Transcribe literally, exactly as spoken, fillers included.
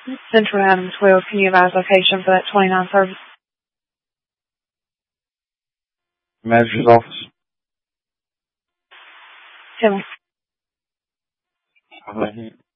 Central Adam twelve, can you advise location for that twenty-nine service? Manager's office. Tell me. Uh,